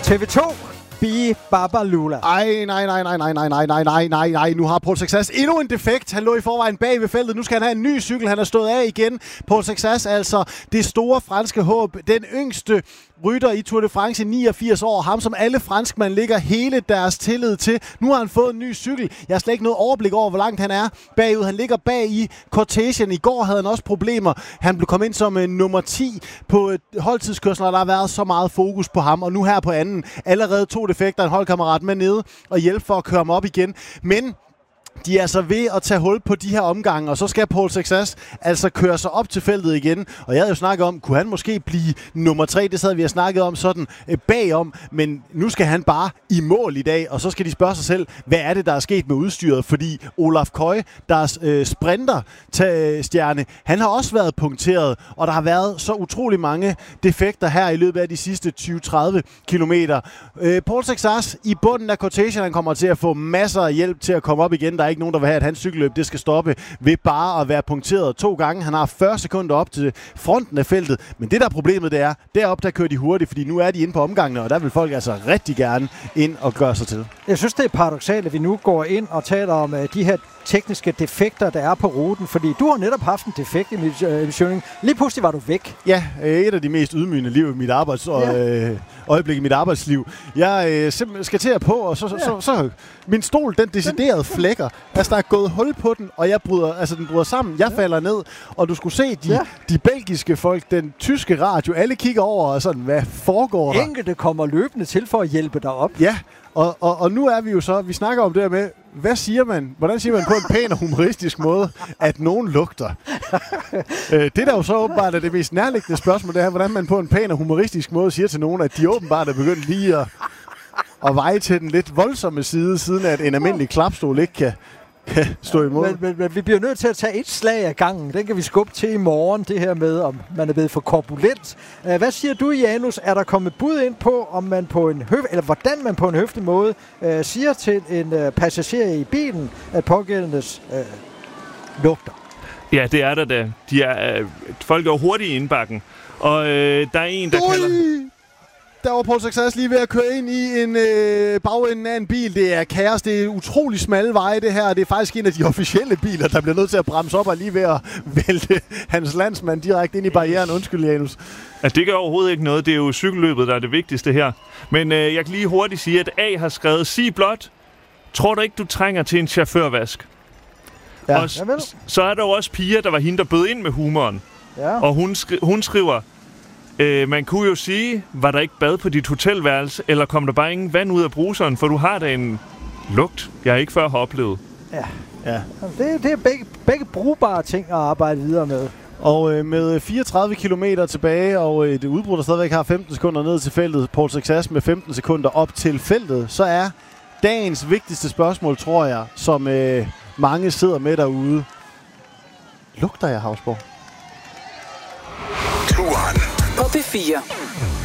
TV2. Babalula. Ej, nej. Nu har Paul Success endnu en defekt. Han lå i forvejen bag ved feltet. Nu skal han have en ny cykel. Han er stået af igen. Paul Success, altså det store franske håb. Den yngste rytter i Tour de France i 89 år. Ham, som alle franskmænd ligger hele deres tillid til. Nu har han fået en ny cykel. Jeg har slet ikke noget overblik over, hvor langt han er bagud. Han ligger bag i cortegen. I går havde han også problemer. Han blev kommet ind som nummer 10 på holdtidskørsler, og der har været så meget fokus på ham. Og nu her på anden. Allerede 2 defekter, en holdkammerat med nede og hjælpe for at køre ham op igen. Men de er så ved at tage hul på de her omgange, og så skal Paul Success altså køre sig op til feltet igen. Og jeg havde jo snakket om, kunne han måske blive nummer 3? Det sad vi og snakket om sådan bagom, men nu skal han bare i mål i dag, og så skal de spørge sig selv, hvad er det, der er sket med udstyret? Fordi Olaf Koy, deres sprinterstjerne, han har også været punkteret, og der har været så utrolig mange defekter her i løbet af de sidste 20-30 kilometer. Paul Success i bunden af cortegen, han kommer til at få masser af hjælp til at komme op igen. Der er ikke nogen, der vil have, at hans cykelløb det skal stoppe ved bare at være punkteret 2 gange. Han har 40 sekunder op til fronten af feltet. Men det der problemet, det er, deroppe der kører de hurtigt, fordi nu er de inde på omgangene, og der vil folk altså rigtig gerne ind og gøre sig til. Jeg synes, det er paradoksalt, at vi nu går ind og taler om de her tekniske defekter, der er på ruten, fordi du har netop haft en defekt i missionen. Lige pludselig var du væk. Ja, et af de mest ydmygende liv i mit øjeblik i mit arbejdsliv. Jeg skal til at på, og så min stol, den deciderede flækker. Altså, der er gået hul på den, og den bryder sammen. Jeg falder ned, og du skulle se de belgiske folk, den tyske radio, alle kigger over og sådan, hvad foregår der? Enkelte kommer løbende til for at hjælpe dig op. Ja, og nu er vi jo så, vi snakker om det her med, hvordan siger man på en pæn og humoristisk måde, at nogen lugter? Det der jo så åbenbart er det mest nærliggende spørgsmål, det er, hvordan man på en pæn og humoristisk måde siger til nogen, at de åbenbart er begyndt lige at veje til den lidt voldsomme side, siden at en almindelig klapstol ikke kan stå imod. Men vi bliver nødt til at tage et slag af gangen. Den kan vi skubbe til i morgen, det her med, om man er blevet for korpulent. Hvad siger du, Janus? Er der kommet bud ind på, om man på en eller hvordan man på en høflig måde siger til en passager i bilen, at pågældendes lugter? Ja, det er der da. Folk er jo hurtigt i indbakken. Og der er en, der kalder... Der var Paul Success lige ved at køre ind i en bagenden af en bil. Det er kaos. Det er utrolig smalle veje, det her. Det er faktisk en af de officielle biler, der bliver nødt til at bremse op og lige ved at vælte hans landsmand direkte ind i barrieren. Undskyld, Janus. Ja, det gør overhovedet ikke noget. Det er jo cykelløbet, der er det vigtigste her. Men jeg kan lige hurtigt sige, at A har skrevet, sig blot, tror du ikke, du trænger til en chaufførvask? Ja. Og så er der jo også Pia, der var hende, der bød ind med humoren. Ja. Og hun skriver... man kunne jo sige, var der ikke bad på dit hotelværelse, eller kom der bare ingen vand ud af bruseren, for du har da en lugt, jeg ikke før har oplevet. Ja. Det er begge brugbare ting at arbejde videre med. Og med 34 kilometer tilbage, og et udbrud, der stadigvæk har 15 sekunder ned til feltet, Paul Success med 15 sekunder op til feltet, så er dagens vigtigste spørgsmål, tror jeg, som mange sidder med derude. Lugter jeg Hausborg? På P4.